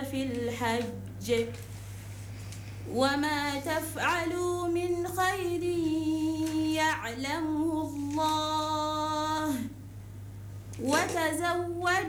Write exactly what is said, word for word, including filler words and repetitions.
في الحج وما تفعلوا من خير يعلمه الله وتزودوا